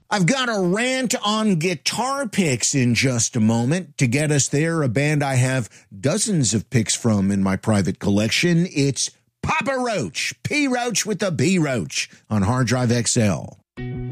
I've got a rant on guitar picks in just a moment. To get us there, a band I have dozens of picks from in my private collection. It's Papa Roach, P. Roach with the B. Roach on Hard Drive XL.